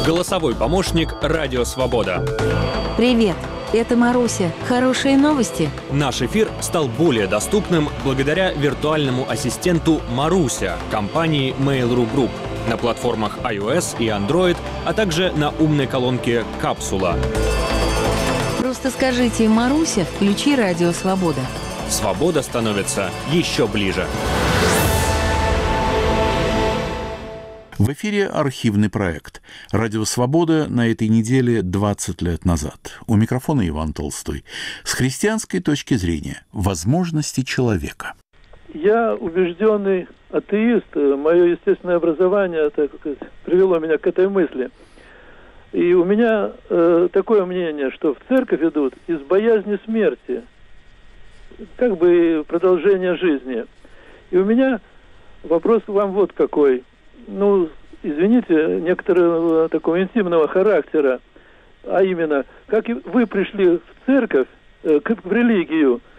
Голосовой помощник «Радио Свобода». Привет, это Маруся. Хорошие новости? Наш эфир стал более доступным благодаря виртуальному ассистенту «Маруся» компании Mail.ru Group на платформах iOS и Android, а также на умной колонке «Капсула». Просто скажите «Маруся, включи Радио Свобода». Свобода становится еще ближе. В эфире архивный проект «Радио Свобода» на этой неделе 20 лет назад. У микрофона Иван Толстой. С христианской точки зрения возможности человека. Я убежденный атеист. Мое естественное образование привело меня к этой мысли. И у меня такое мнение, что в церковь идут из боязни смерти, как бы продолжение жизни. И у меня вопрос к вам вот какой. Извините, некоторого такого интимного характера, а именно, как вы пришли в церковь, в религию,